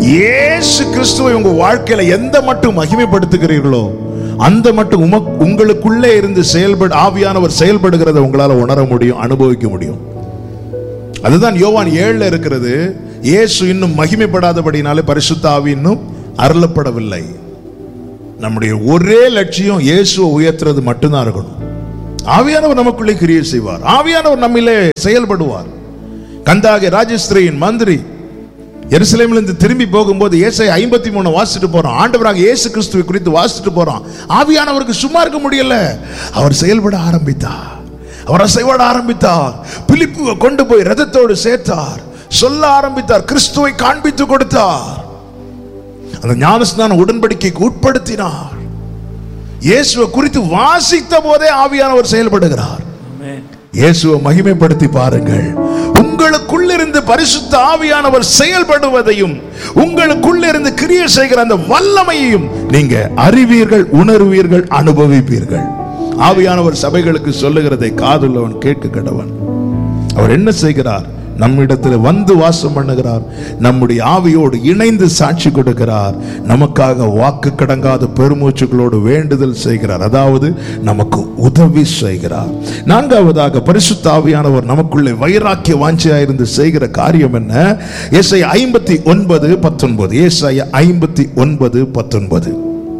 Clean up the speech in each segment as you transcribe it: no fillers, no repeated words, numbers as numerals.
இயேசு கிறிஸ்துவை உங்க வாழ்க்கையில எந்த மட்டும் மகிமைப்படுத்துகிறீர்களோ அந்த மட்டும் உங்களுக்குள்ளே இருந்து ஆவியானவர் செயல்படுகிறத உங்களால உணர முடியும், அனுபவிக்க முடியும். அதுதான் யோவான் 7 இருக்கிறது. இயேசு இன்னும் மகிமைப்படாதபடினாலே பரிசுத்த ஆவி இன்னும் அருளப்படவில்லை. நம்முடைய ஒரே லட்சியம் இயேசுவை உயர்த்துறது மட்டும்தான் இருக்கணும். ஆவியானவர் நமக்குள்ளே கிரியை செய்வார், ஆவியானவர் நம்மிலே செயல்படுவார். கந்தாகி ராஜஸ்திரியின் மந்திரி எருசலேமிலிருந்து திரும்பி போகும்போது ஏசாயா 53 வாசிட்டு போறோம். ஆண்டவராக இயேசு கிறிஸ்துவை குறித்து வாசிட்டு போறோம். ஆவியானவருக்கு சும்மா இருக்க முடியல, அவர் செயல்பட ஆரம்பித்தார், அவர் அசைவாட ஆரம்பித்தார். பிலிப்புவை கொண்டு போய் ரதத்தோடு சேர்த்தார், சொல்ல ஆரம்பித்தார், கிறிஸ்துவை காண்பித்து கொடுத்தார், அந்த ஞானஸ்நான உடன்படிக்கைக்கு உட்படுத்தினார். இயேசுவை குறித்து வாசித்த போதே ஆவியானவர் செயல்படுகிறார். இயேசுவை மகிமைப்படுத்தி பாருங்கள். உங்களுக்குள்ளிருந்து பரிசுத்த ஆவியானவர் செயல்படுவதையும் உங்களுக்குள்ளிருந்து கிரியை செய்கிற அந்த வல்லமையையும் நீங்க அறிவீர்கள், உணர்வீர்கள், அனுபவிப்பீர்கள். ஆவியானவர் சபைகளுக்கு சொல்லுகிறதை காதுள்ளவன் கேட்க கடவன். அவர் என்ன செய்கிறார்? நம்மிடத்தில் வந்து வாசம் பண்ணுகிறார், நம்முடைய ஆவியோடு இணைந்து சாட்சி கொடுக்கிறார், நமக்காக வாக்கு கடங்காத பெருமூச்சுகளோடு வேண்டுதல் செய்கிறார், அதாவது நமக்கு உதவி செய்கிறார். நான்காவதாக பரிசுத்த ஆவியானவர் நமக்குள்ளே வைராக்கிய வாஞ்சையாயிருந்து செய்கிற காரியம் என்ன? ஏசாயா 59:19. ஏசாயா 59:19.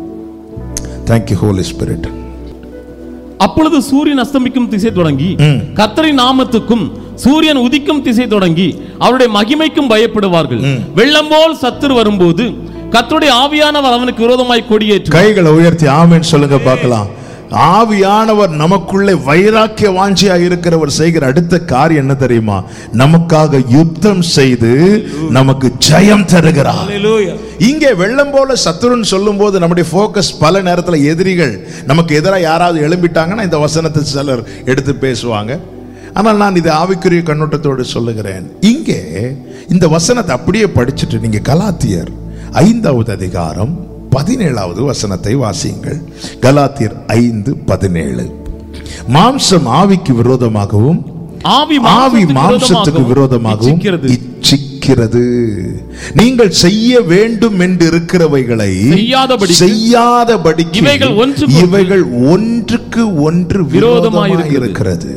Thank you Holy Spirit. அப்பொழுது சூரியன் அஸ்தமிக்கும் திசை தொடங்கி கர்த்தரின் நாமத்துக்கும் சூரியன் உதிக்கும் திசை தொடங்கி அவருடைய மகிமைக்கும் பயப்படுவார்கள். வெள்ளம் போல் சத்துரு வரும்போது கர்த்தருடைய ஆவியானவர் அவனுக்கு விரோதமாய் கொடியேற்று. கைகளை உயர்த்தி ஆமென் சொல்லுங்க பார்க்கலாம். ஆவியானவர் நமக்குள்ளே வைராக்கிய வாஞ்சியா இருக்கிறவர் செய்கிற அடுத்த காரியம் என்ன தெரியுமா? நமக்காக யுத்தம் செய்து நமக்கு ஜெயம் தருகிறார். இங்கே வெள்ளம் போல சத்துருன்னு சொல்லும் போது நம்முடைய போக்கஸ் பல நேரத்தில் எதிரிகள் நமக்கு எதிராக யாராவது எழும்பிட்டாங்கன்னா இந்த வசனத்தை சிலர் எடுத்து பேசுவாங்க. ஆனால் நான் இதை ஆவிக்குரிய கண்ணோட்டத்தோடு சொல்லுகிறேன். இங்கே இந்த வசனத்தை அப்படியே படிச்சுட்டு நீங்க கலாத்தியர் 5வது அதிகாரம் 17வது வசனத்தை வாசியுங்கள். கலாத்தியர் 5:17. மாம்சம் ஆவிக்கு விரோதமாகவும் ஆவி மாம்சத்துக்கு விரோதமாகவும் இச்சிக்கிறது. நீங்கள் செய்ய வேண்டும் என்று இருக்கிறவைகளை செய்யாதபடிக்கு இவைகள் ஒன்றுக்கு ஒன்று விரோதமாக இருக்கிறது.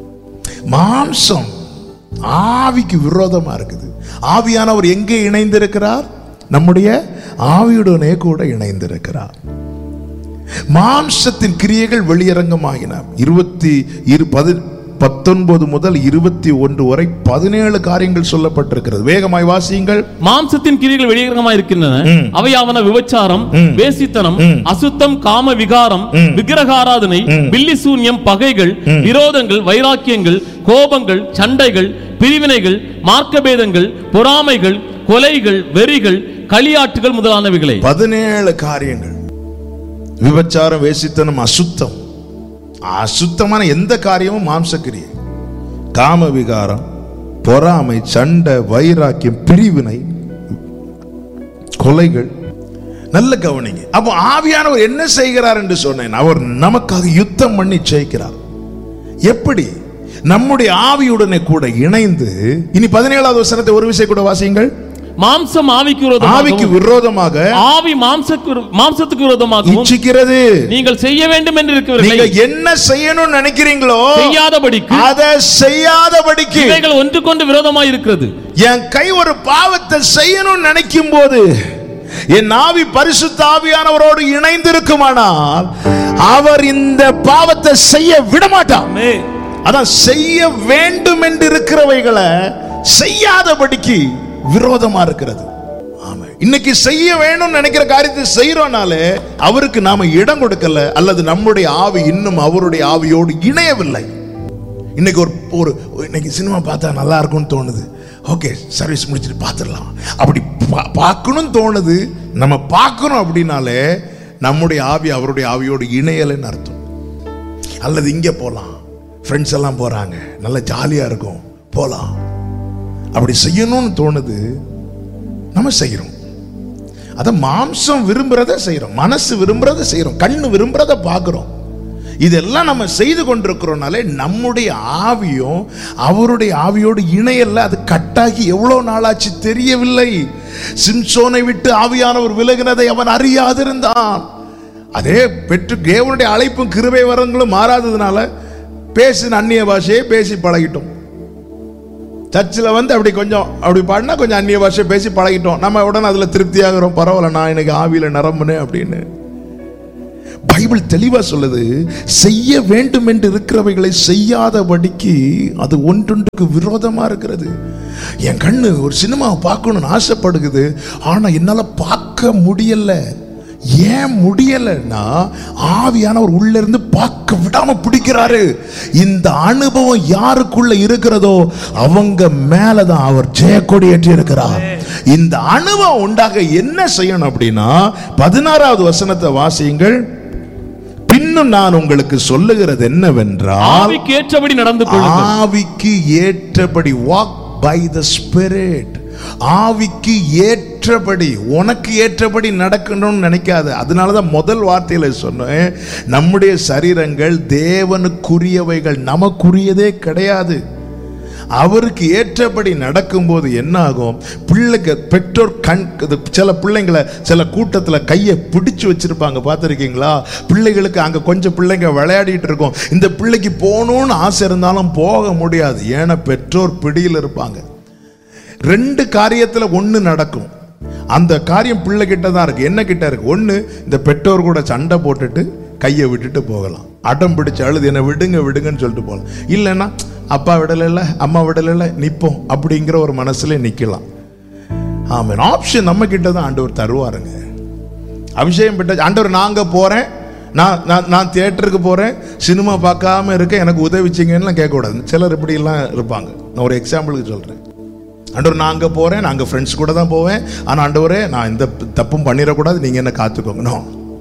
மாம்சம் ஆவிக்கு விரோதமா இருக்குது. ஆவியானவர் எங்கே இணைந்திருக்கிறார்? நம்முடைய ஆவியுடனே கூட இணைந்திருக்கிறார். மாம்சத்தின் கிரியைகள் வெளியரங்கமாகின. 19 முதல் 21 வரை 17 காரியங்கள் சொல்லப்பட்டிருக்கிறது. வேகமாய் வாசியுங்கள். மாம்சத்தின் கிரியைகள் வெளியரங்கமாய் இருக்கின்றன. அவையாவன விபச்சாரம், வேசித்தனம், அசுத்தம், காம விகாரம், விக்கிரகாராதனை, பில்லி சூன்யம், பகைகள், விரோதங்கள், வைராக்கியங்கள், கோபங்கள், சண்டைகள், பிரிவினைகள், மார்க்கபேதங்கள், பொறாமைகள், கொலைகள், வெறிகள், களியாட்டுகள் முதலானவைகளை. 17 காரியங்கள். விபச்சாரம், வேசித்தனம், அசுத்தம். அசுத்தமான எந்த காரியமும் மாம்சக்கிரியை. காம விகாரம், பொறாமை, சண்டை, வைராக்கியம், பிரிவினை, கொலைகள். நல்ல கவனிங்க. அப்போ ஆவியானவர் என்ன செய்கிறார் என்று சொன்னேன்? அவர் நமக்காக யுத்தம் பண்ணி ஜெயிக்கிறார். எப்படி? நம்முடைய ஆவியுடனே கூட இணைந்து. இனி 17வது வசனத்தை ஒரு விஷயம் கூட வாசியுங்கள். மாம்சம் ஆவிக்கு விரோதமாக ஆவி மாம்சத்துக்கு விரோதமாக இச்சிக்கிறது. நீங்கள் செய்ய வேண்டும் என்று இருக்கிறீர்கள். நீங்க என்ன செய்யணும்னு நினைக்கிறீங்களோ செய்யாதபடிக்கு அதை செய்யாதபடிக்கு இவைகள் ஒன்றுக்கொன்று விரோதமாக இருக்கிறது. என் கை ஒரு பாவத்தை செய்யணும்னு நினைக்கும் போது என் ஆவி பரிசுத்த ஆவியானவரோடு இணைந்திருக்குமானால் அவர் இந்த பாவத்தை செய்ய விட மாட்டார். அதான் செய்ய வேண்டும் என்று இருக்கிறவைகளை செய்யாதபடிக்கு விரோதமா இருக்கிறது. ஆமா, இன்னைக்கு செய்ய வேணும்னு நினைக்கிற காரியத்தை செய்யறோம்னாலே அவருக்கு நாம இடம் கொடுக்கல, அல்லது நம்முடைய ஆவி இன்னும் அவருடைய ஆவியோடு இணையவில்லை. இன்னைக்கு இன்னைக்கு சினிமா பார்த்தா நல்லா இருக்கும்னு தோணுது. ஓகே, சர்வீஸ் முடிச்சுட்டு பார்த்துடலாம் அப்படி பார்க்கணும்னு தோணுது. நம்ம பார்க்கணும் அப்படின்னாலே நம்முடைய ஆவி அவருடைய ஆவியோடு இணையலைன்னு அர்த்தம். அல்லது இங்கே போகலாம், ஃப்ரெண்ட்ஸ் எல்லாம் போறாங்க, நல்லா ஜாலியா இருக்கும், போலாம். அப்படி செய்யணும்னு தோணுது, நம்ம செய்யறோம். அத மாம்சம் விரும்புறத செய்யறோம், மனசு விரும்புறத செய்யறோம், கண்ணு விரும்புறத பார்க்கிறோம். இதெல்லாம் நம்ம செய்து கொண்டிருக்கிறோம்னாலே நம்முடைய ஆவியும் அவருடைய ஆவியோடு இணையல்ல. அது கட்டாகி எவ்வளவு நாளாச்சு தெரியவில்லை. சிம்சோனை விட்டு ஆவியானவர் விலகினதை அவன் அறியாதிருந்தான். அதே பெற்று தேவனுடைய அழைப்பும் கிருபை வரங்களும் மாறாததுனால பேசின அந்நிய பாஷையை பேசி பழகிட்டோம். சர்ச்சில் வந்து அப்படி கொஞ்சம் அப்படி பாடினா கொஞ்சம் அந்நிய பாஷை பேசி பழகிட்டோம். நம்ம உடனே அதுல திருப்தி ஆகிறோம். பரவாயில்ல, நான் எனக்கு ஆவியில நிரம்புனேன் அப்படின்னு. பைபிள் தெளிவா சொல்லுது, செய்ய வேண்டும் என்று இருக்கிறவைகளை செய்யாதபடிக்கு அது ஒன்றொன்றுக்கு விரோதமா இருக்கிறது. என் கண்ணு ஒரு சினிமாவை பார்க்கணும்னு ஆசைப்படுகிறது, ஆனா என்னால பார்க்க முடியல. ஏன் முடியலன்னா ஆவியானவர் உள்ள இருந்து பார்க்க விடாம பிடிக்கிறாரு. இந்த அனுபவம் யாருக்குள்ள இருக்கிறதோ அவங்க மேலதான் அவர் ஜெயக்கொடி ஏற்றி இருக்கிறார். இந்த அனுபவம் உண்டாக என்ன செய்யணும் அப்படின்னா 16வது வசனத்தை வாசியுங்கள். பின்னும் நான் உங்களுக்கு சொல்லுகிறது என்னவென்றால், ஆவிக்கு ஏற்றபடி நடந்து கொள்ளுங்கள். ஆவிக்கு ஏற்றபடி, walk by the spirit. ஆவிக்கு ஏற்றபடி, உனக்கு ஏற்றபடி நடக்கணும்னு நினைக்காத. அதனாலதான் முதல் வார்த்தையில சொன்னேன், நம்முடைய சரீரங்கள் தேவனுக்குரியவைகள், நமக்குரியதே கிடையாது. அவருக்கு ஏற்றபடி நடக்கும்போது என்ன ஆகும்? பிள்ளைக்கு பெற்றோர் சில பிள்ளைங்களை சில கூட்டத்தில் கையை பிடிச்சு வச்சிருப்பாங்க, பார்த்துருக்கீங்களா? பிள்ளைகளுக்கு அங்கே கொஞ்சம் பிள்ளைங்க விளையாடிட்டு இருக்கும். இந்த பிள்ளைக்கு போகணும்னு ஆசை இருந்தாலும் போக முடியாது. ஏன்னா பெற்றோர் பிடியில் இருப்பாங்க. 2 காரியத்தில் ஒன்று நடக்கும். அந்த காரியம் பிள்ளை கிட்ட தான் இருக்கு. என்ன கிட்ட இருக்கு? ஒன்று, இந்த பெற்றோர் கூட சண்டை போட்டுட்டு கையை விட்டுட்டு போகலாம். அடம் பிடிச்சு அழுது என்னை விடுங்க விடுங்கன்னு சொல்லிட்டு போகலாம். இல்லைன்னா அப்பா விடலை, அம்மா விடலை, நிற்போம் அப்படிங்கிற ஒரு மனசுல நிற்கலாம். ஆமாம், ஆப்ஷன் நம்ம கிட்ட தான் ஆண்டவர் தருவாருங்க. அபிஷேகம் பெற்ற ஆண்டவர், நாங்க போறேன், நான் தியேட்டருக்கு போறேன், சினிமா பார்க்காம இருக்க, எனக்கு உதவிச்சிங்கன்னு கேட்கக்கூடாது. சிலர் இப்படிலாம் இருப்பாங்க. நான் ஒரு எக்ஸாம்பிளுக்கு சொல்றேன். ஆண்டவர், நான் அங்கே போறேன், நாங்கள் ஃப்ரெண்ட்ஸ் கூட தான் போவேன், ஆனால் ஆண்டவரே நான் இந்த தப்பும் பண்ணிடக்கூடாது, நீங்க என்ன காத்துக்கோங்க.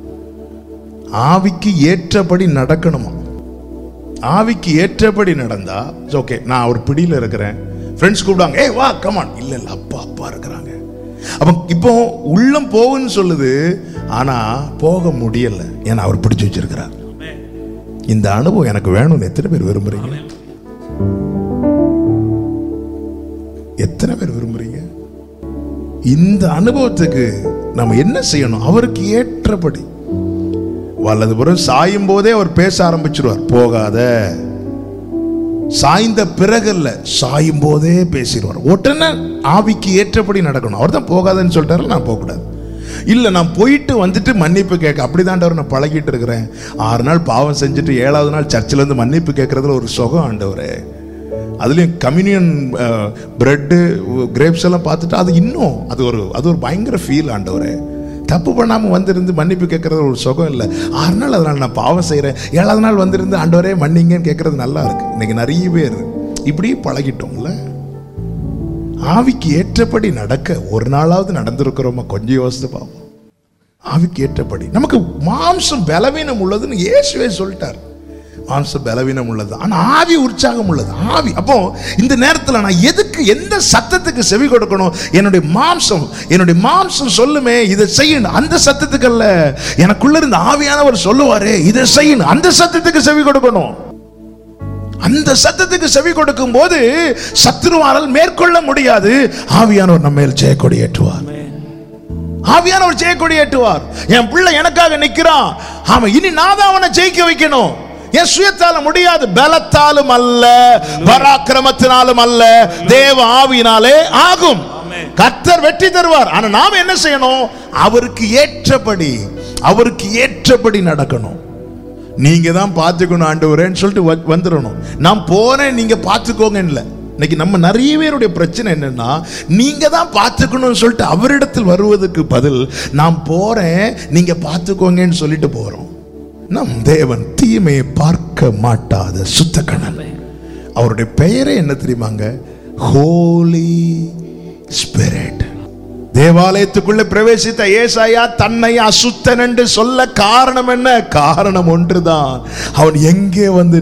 ஆவிக்கு ஏற்றபடி நடக்கணுமா? ஆவிக்கு ஏற்றபடி நடந்தா ஓகே, நான் ஒரு பிடியில் இருக்கிறேன், ஃப்ரெண்ட்ஸ் கூப்பிடுவாங்க, ஏய் வா கமான், இல்ல இல்ல அப்பா இருக்கிறாங்க. அப்ப இப்போ உள்ளம் போகுன்னு சொல்லுது, ஆனா போக முடியல. ஏன்னா அவர் பிடிச்சு வச்சிருக்கிறார். இந்த அனுபவம் எனக்கு வேணும்னு எத்தனை பேர் விரும்புறீங்க? எத்தனை பேர் விரும்புறீங்க? இந்த அனுபவத்துக்கு நம்ம என்ன செய்யணும்? அவருக்கு ஏற்றபடி. வலதுபுறம் சாயும் போதே அவர் பேச ஆரம்பிச்சிருவார், போகாத. சாய்ந்த பிறகு இல்ல, சாயும் போதே பேசிடுவார். உடனே ஆவிக்கு ஏற்றபடி நடக்கணும். அவர் தான் போகாதன்னு சொல்லிட்டாரு, நான் போகக்கூடாது. இல்ல, நான் போயிட்டு வந்துட்டு மன்னிப்பு கேட்க, அப்படிதான் நான் பழகிட்டு இருக்கிறேன். 6 நாள் பாவம் செஞ்சுட்டு 7வது நாள் சர்ச்சில் இருந்து மன்னிப்பு கேட்கறதுல ஒரு சுகம் ஆண்டவரே. அதுலயும் கம்யூனியன் பிரெட்டு கிரேப்ஸ் எல்லாம் பார்த்துட்டு அது இன்னும் அது ஒரு பயங்கர ஃபீல் ஆண்டவரே. தப்பு பண்ணாம வந்திருந்து மன்னிப்பு கேட்கறது ஒரு சுகம் இல்லை. 6 நாள் அதனால நான் பாவம் செய்யறேன், 7வது நாள் வந்திருந்து ஆண்டவரே மன்னிங்கன்னு கேட்கறது நல்லா இருக்கு. இன்னைக்கு நிறைய பேர் இப்படி பழகிட்டோம்ல. ஆவிக்கு ஏற்றபடி நடக்க ஒரு நாளாவது நடந்திருக்கிறோமா? கொஞ்சம் யோசித்து பார்ப்போம். ஆவிக்கு ஏற்றபடி. நமக்கு மாம்சம் பலவீனம் உள்ளதுன்னு இயேசுவே சொல்லிட்டார். மாம்சம் பலவீனம் உள்ளது, ஆனா ஆவி உற்சாகம் உள்ளது. ஆவி. அப்போ இந்த நேரத்தில் நான் எதுக்கு, எந்த சத்தத்துக்கு செவி கொடுக்கணும்? என்னுடைய மாம்சம் சொல்லுமே இதை செய்யணும், அந்த சத்தத்துக்கு அல்ல. எனக்குள்ள இருந்த ஆவியானவர் சொல்லுவாரே இதை செய்யணும், அந்த சத்தத்துக்கு செவி கொடுக்கணும். அந்த சத்தத்துக்கு செவி கொடுக்கும் போது சத்துருவாரால் மேற்கொள்ள முடியாது. ஆவியானவர் நம்ம மேல் ஜெயக்கொடி ஏற்றுவார். ஆவியானவர் ஜெயக்கொடி ஏற்றுவார். என் பிள்ளை எனக்காக நிற்கிறான், ஆமா, இனி நான் தான் அவனை ஜெயிக்க வைக்கணும். என் சுயத்தால முடியாது, பலத்தாலும் அல்ல, பராக்கிரமத்தினாலும் அல்ல, தேவ ஆவியினாலே ஆகும். கர்த்தர் வெற்றி தருவார். ஆனா நாம என்ன செய்யணும்? அவருக்கு ஏற்றபடி நடக்கணும். நீங்க தான் பார்த்துக்கணும் ஆண்டவரேன்னு சொல்லிட்டு வந்துடணும். நான் போறேன், நீங்க பார்த்துக்கோங்க இல்ல. இன்னைக்கு நம்ம நிறைய பேருடைய பிரச்சனை என்னன்னா, நீங்க தான் பார்த்துக்கணும்னு சொல்லிட்டு அவரிடத்தில் வருவதற்கு பதில் நான் போறேன் நீங்க பார்த்துக்கோங்கன்னு சொல்லிட்டு போறோம். நம் தேவன் தீமையை பார்க்க மாட்டாத சுத்த கண்ணன். அவருடைய பெயரே என்ன தெரியுமாங்க? ஹோலி ஸ்பிரிட். தேவாலயத்துக்குள்ளே பிரவேசித்த ஏசாயா தன்னை அசுத்தன் என்று சொல்ல காரணம் என்ன? காரணம் ஒன்றுதான், அவன் எங்கே வந்து